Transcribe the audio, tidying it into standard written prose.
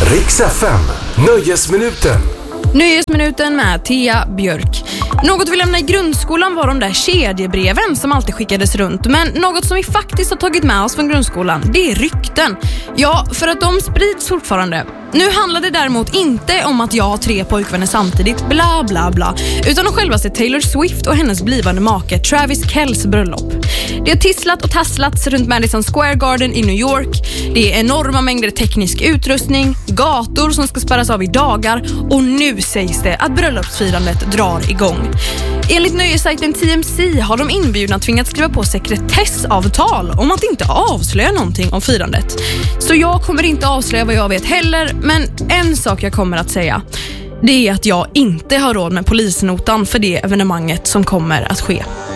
Rix FM, Nöjesminuten. Nöjesminuten med Thea Björk. Något vi lämnade i grundskolan var de där kedjebreven som alltid skickades runt. Men något som vi faktiskt har tagit med oss från grundskolan, det är rykten. Ja, för att de sprids fortfarande. Nu handlar det däremot inte om att jag har 3 pojkvänner samtidigt, bla bla bla, utan om självaste Taylor Swift och hennes blivande make Travis Kells bröllop. Det har tisslat och tasslats runt Madison Square Garden i New York. Det är enorma mängder teknisk utrustning, gator som ska spärras av i dagar, och nu sägs det att bröllopsfirandet drar igång. Enligt nöjessajten TMZ har de inbjudna tvingats skriva på sekretessavtal om att inte avslöja någonting om firandet. Så jag kommer inte avslöja vad jag vet heller, men en sak jag kommer att säga, det är att jag inte har råd med polisnotan för det evenemanget som kommer att ske.